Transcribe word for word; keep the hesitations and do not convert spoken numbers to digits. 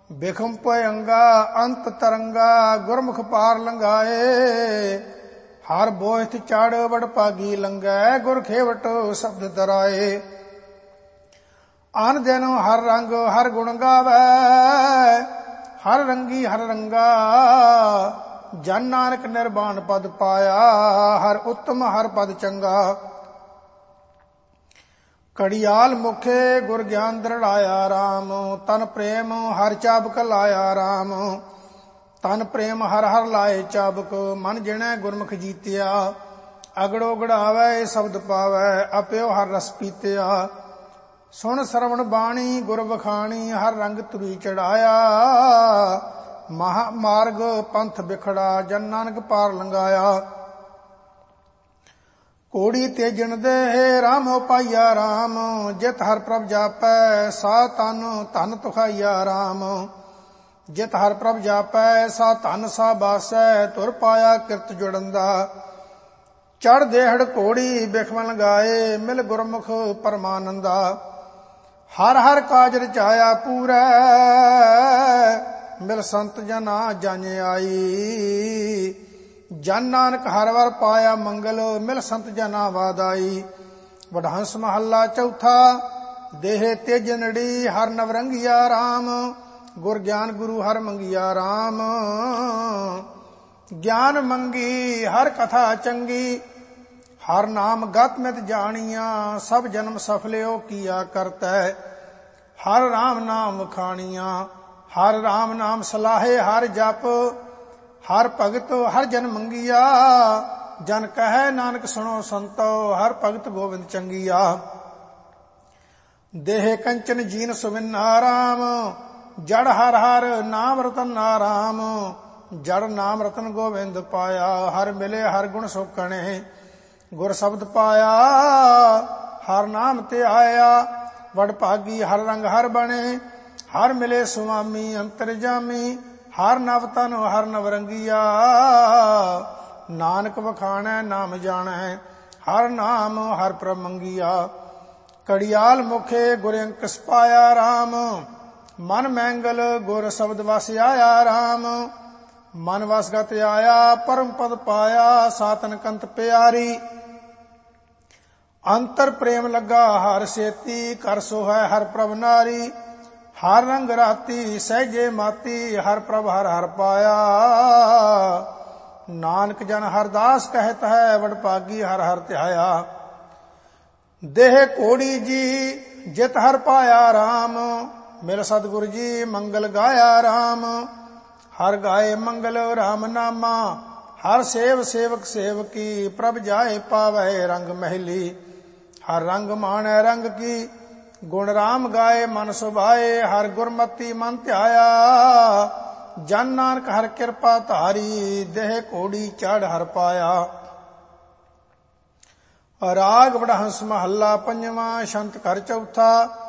ਬਿਖਮ ਭਯੰਗਾ ਅੰਤ ਤਰੰਗਾ ਗੁਰਮੁਖ ਪਾਰ ਲੰਘਾਏ। ਹਰ ਬੋਹਿਤ ਚੜ ਵਡ ਭਾਗੀ ਲੰਘੈ ਗੁਰ ਖੇਵਟ ਸ਼ਬਦ ਦਰਾਏ। ਅਨ ਦਿਨ ਹਰ ਰੰਗ ਹਰ ਗੁਣ ਗਾਵੈ ਹਰ ਰੰਗੀ ਹਰ ਰੰਗਾ। ਜਨ ਨਾਨਕ ਨਿਰਵਾਣ ਪਦ ਪਾਇਆ ਹਰ ਉਤਮ ਹਰ ਪਦ ਚੰਗਾ। ਕੜਿਆਲ ਮੁਖੇ ਗੁਰ ਗਿਆਨ ਦ੍ਰਿੜਾਇਆ ਰਾਮ। ਤਨ ਪ੍ਰੇਮ ਹਰ ਚਾਬਕ ਲਾਇਆ ਰਾਮ। ਤਨ ਪ੍ਰੇਮ ਹਰ ਹਰ ਲਾਏ ਚਾਬਕ ਮਨ ਜਿਣੈ ਗੁਰਮੁਖ ਜੀਤਿਆ। ਅਗੜੋ ਗੜਾਵੈ ਸ਼ਬਦ ਪਾਵੈ ਅਪਿਓ ਹਰ ਰਸ ਪੀਤਿਆ। ਸੁਣ ਸਰਵਣ ਬਾਣੀ ਗੁਰ ਵਖਾਣੀ ਹਰ ਰੰਗ ਤੁਰੀ ਚੜਾਇਆ। ਮਹਾ ਮਾਰਗ ਪੰਥ ਬਿਖੜਾ ਜਨ ਨਾਨਕ ਪਾਰ ਲੰਘਾਇਆ। ਕੋੜੀ ਤੇਜਣ ਦੇ ਰਾਮੋ ਪਾਈਆ ਰਾਮ। ਜਿਤ ਹਰ ਪ੍ਰਭ ਜਾਪੈ ਸਾ ਤਨ ਧਨ ਤੁਖਾਈਆ ਰਾਮ। ਜਿਤ ਹਰ ਪ੍ਰਭ ਜਾਪੈ ਸਾ ਧਨ ਸਾ ਬਾਸੈ ਤੁਰ ਪਾਇਆ ਕਿਰਤ ਜੁੜੰਦਾ। ਚੜ ਦੇਹੜ ਘੋੜੀ ਬਿਖਮਨ ਗਾਏ ਮਿਲ ਗੁਰਮੁਖ ਪਰਮਾਨੰਦਾ। ਹਰ ਹਰ ਕਾਜ ਰਚਾਇਆ ਪੂਰੈ ਮਿਲ ਸੰਤ ਜਨਾ ਜਨ ਆਈ। ਜਨ ਨਾਨਕ ਹਰ ਵਰ ਪਾਇਆ ਮੰਗਲ ਮਿਲ ਸੰਤ ਜਨਾ ਵਾਦਾਈ। ਵਡਹੰਸ ਮਹੱਲਾ ਚੌਥਾ। ਦੇਹ ਤੇਜਨੜੀ ਹਰ ਨਵਰੰਗੀਆ ਰਾਮ। ਗੁਰ ਗਿਆਨ ਗੁਰੂ ਹਰ ਮੰਗੀਆ ਰਾਮ। ਗਿਆਨ ਮੰਗੀ ਹਰ ਕਥਾ ਚੰਗੀ ਹਰ ਨਾਮ ਗਤ ਮਿਤ ਜਾਣੀਆਂ। ਸਭ ਜਨਮ ਸਫਲਿਓ ਕੀਆ ਕਰਤੈ ਹਰ ਰਾਮ ਨਾਮ ਵਖਾਣੀਆਂ। ਹਰ ਰਾਮ ਨਾਮ ਸਲਾਹੇ ਹਰ ਜਪ ਹਰ ਭਗਤ ਹਰ ਜਨ ਮੰਗੀਆ। ਜਨ ਕਹੈ ਨਾਨਕ ਸੁਣੋ ਸੰਤੋ ਹਰ ਭਗਤ ਗੋਬਿੰਦ ਚੰਗੀਆ। ਦੇਹ ਕੰਚਨ ਜੀਨ ਸੁਵਿੰਨਾ ਰਾਮ। ਜੜ ਹਰ ਹਰ ਨਾਮ ਰਤਨ ਨਾਰਾਮ। ਜੜ ਨਾਮ ਰਤਨ ਗੋਬਿੰਦ ਪਾਇਆ ਹਰ ਮਿਲੇ ਹਰ ਗੁਣ ਸੋਕਣੇ। ਗੁਰ ਸ਼ਬਦ ਪਾਇਆ ਹਰ ਨਾਮ ਤੇ ਆਇਆ। ਵਡ ਭਾਗੀ ਹਰ ਰੰਗ ਹਰ ਬਣੇ ਹਰ ਮਿਲੇ ਸੁਆਮੀ ਅੰਤਰਜਾਮੀ। ਹਰ ਨਵ ਤਨ ਹਰ ਨਵਰੰਗੀਆ। ਨਾਨਕ ਵਖਾਣੈ ਨਾਮ ਜਾਣੈ ਹਰ ਨਾਮ ਹਰ ਪ੍ਰਭ ਮੰਗੀਆ। ਕੜਿਆਲ ਮੁਖੇ ਗੁਰ ਅੰਕਸ ਪਾਇਆ ਰਾਮ। ਮਨ ਮੈਂਗਲ ਗੁਰ ਸ਼ਬਦ ਵਸ ਆਇਆ ਰਾਮ। ਮਨ ਵਸਗਤ ਆਇਆ ਪਰਮ ਪਦ ਪਾਇਆ ਸਾਤਨ ਕੰਤ ਪਿਆਰੀ। ਅੰਤਰ ਪ੍ਰੇਮ ਲੱਗਾ ਹਰ ਸੇਤੀ ਕਰ ਸੋਹੈ ਹਰ ਪ੍ਰਭ ਨਾਰੀ। ਹਰ ਰੰਗ ਰਾਤੀ ਸਹਿਜੇ ਮਾਤੀ ਹਰ ਪ੍ਰਭ ਹਰ ਹਰ ਪਾਇਆ। ਨਾਨਕ ਜਨ ਹਰਦਾਸ ਕਹਿਤ ਹੈ ਵਡ ਭਾਗੀ ਹਰ ਹਰ ਧਿਆਇਆ। ਦੇਹ ਘੋੜੀ ਜੀ ਜਿਤ ਹਰ ਪਾਇਆ ਰਾਮ। ਮਿਲ ਸਤਿਗੁਰ ਜੀ ਮੰਗਲ ਗਾਇਆ ਰਾਮ। ਹਰ ਗਾਏ ਮੰਗਲ ਰਾਮ ਨਾਮਾ। ਹਰ ਸੇਵ ਸੇਵਕ ਸੇਵਕੀ ਪ੍ਰਭ ਜਾਏ ਪਾਵੈ ਰੰਗ ਮਹਿਲੀ। ਹਰ ਰੰਗ ਮਾਣੈ ਰੰਗ ਕੀ ਗੁਣ ਰਾਮ ਗਾਏ ਮਨ ਸੁਭਾਏ। ਹਰ ਗੁਰਮਤੀ ਮਨ ਧਿਆਇਆ ਜਨ ਨਾਨਕ ਹਰ ਕਿਰਪਾ ਧਾਰੀ। ਦੇਹ ਘੋੜੀ ਚੜ ਹਰ ਪਾਇਆ। ਰਾਗ ਵਡਹੰਸ ਮਹੱਲਾ ਪੰਜਵਾਂ। ਛੰਤ ਘਰ ਚੌਥਾ।